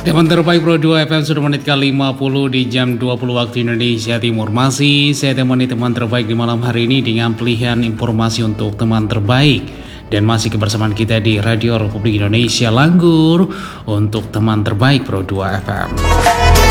Teman terbaik Pro 2 FM sudah menit ke-50 di jam 20 waktu Indonesia Timur. Masih saya temani teman terbaik di malam hari ini dengan pilihan informasi untuk teman terbaik. Dan masih kebersamaan kita di Radio Republik Indonesia Langgur untuk teman terbaik Pro 2 FM.